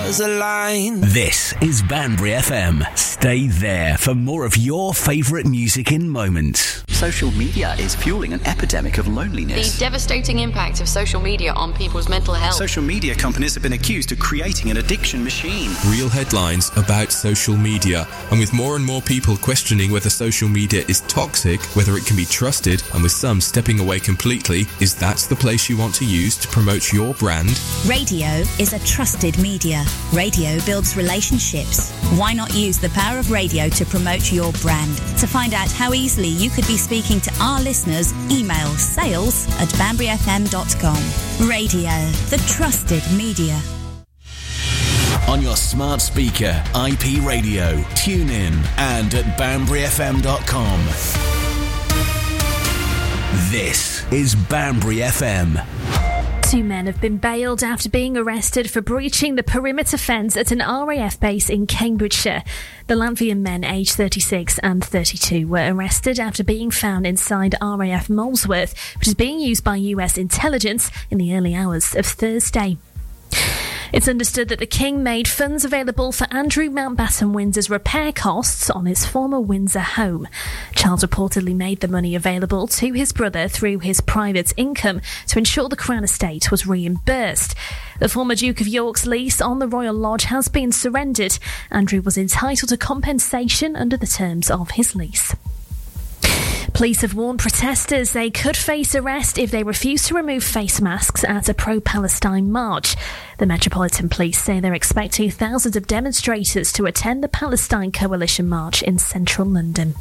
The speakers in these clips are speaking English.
stars align. This is Banbury FM. Stay there for more of your favourite music in moments. Social media is fueling an epidemic of loneliness. The devastating impact of social media on people's mental health. Social media companies have been accused of creating an addiction machine. Real headlines about social media. And with more and more people questioning whether social media is toxic, whether it can be trusted, and with some stepping away completely, is that the place you want to use to promote your brand? Radio is a trusted media. Radio builds relationships. Why not use the power of radio to promote your brand? To find out how easily you could be speaking to our listeners, email sales@banburyfm.com. Radio, the trusted media. On your smart speaker, IP radio, tune in, and at banburyfm.com. This is Banbury FM. 2 men have been bailed after being arrested for breaching the perimeter fence at an RAF base in Cambridgeshire. The Latvian men, aged 36 and 32, were arrested after being found inside RAF Molesworth, which is being used by US intelligence in the early hours of Thursday. It's understood that the King made funds available for Andrew Mountbatten Windsor's repair costs on his former Windsor home. Charles reportedly made the money available to his brother through his private income to ensure the Crown estate was reimbursed. The former Duke of York's lease on the Royal Lodge has been surrendered. Andrew was entitled to compensation under the terms of his lease. Police have warned protesters they could face arrest if they refuse to remove face masks at a pro-Palestine march. The Metropolitan Police say they're expecting thousands of demonstrators to attend the Palestine Coalition March in central London.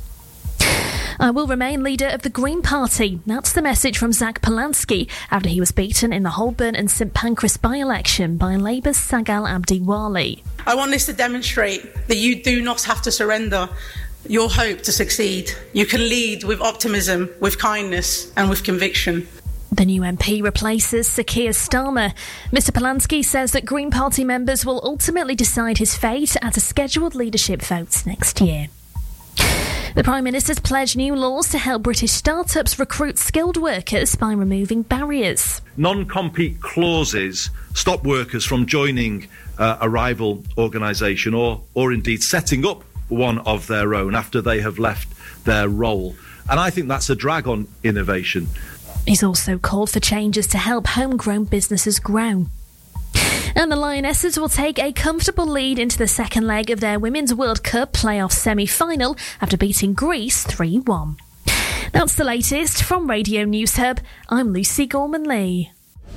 I will remain leader of the Green Party. That's the message from Zach Polanski after he was beaten in the Holborn and St Pancras by-election by Labour's Sagal Abdiwali. I want this to demonstrate that you do not have to surrender your hope to succeed. You can lead with optimism, with kindness and with conviction. The new MP replaces Sir Keir Starmer. Mr Polanski says that Green Party members will ultimately decide his fate at a scheduled leadership vote next year. The Prime Minister's pledged new laws to help British startups recruit skilled workers by removing barriers. Non-compete clauses stop workers from joining a rival organisation or indeed setting up one of their own after they have left their role. And I think that's a drag on innovation. He's also called for changes to help homegrown businesses grow. And the Lionesses will take a comfortable lead into the second leg of their Women's World Cup playoff semi-final after beating Greece 3-1. That's the latest from Radio News Hub. I'm Lucy Gorman-Lee.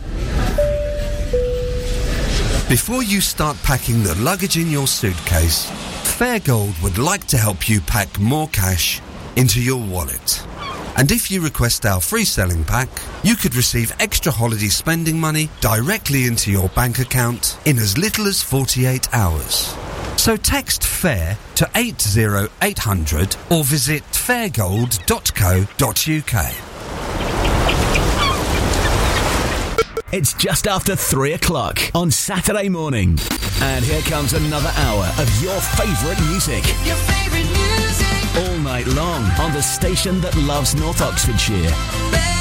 Before you start packing the luggage in your suitcase, Fairgold would like to help you pack more cash into your wallet. And if you request our free selling pack, you could receive extra holiday spending money directly into your bank account in as little as 48 hours. So text FAIR to 80800 or visit fairgold.co.uk. It's just after 3 o'clock on Saturday morning. And here comes another hour of your favourite music. Your favourite music. All night long on the station that loves North Oxfordshire.